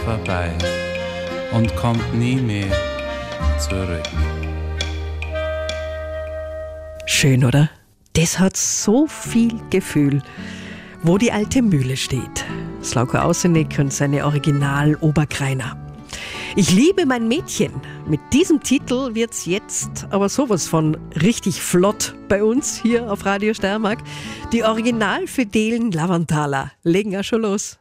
vorbei und kommt nie mehr zurück. Schön, oder? Das hat so viel Gefühl. Wo die alte Mühle steht. Slavko Ausenik und seine Original-Oberkreiner. Ich liebe mein Mädchen. Mit diesem Titel wird's jetzt aber sowas von richtig flott bei uns hier auf Radio Steiermark. Die original fidelen Lavanthaler legen ja schon los.